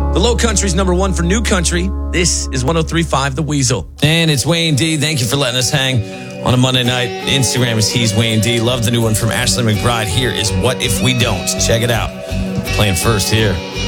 The Low Country's number one for New Country. This is 103.5 The Weasel. And it's Wayne D. Thank you for letting us hang on a Monday night. Instagram is He's Wayne D. Love the new one from Ashley McBride. Here is What If We Don't. Check it out. Playing first here.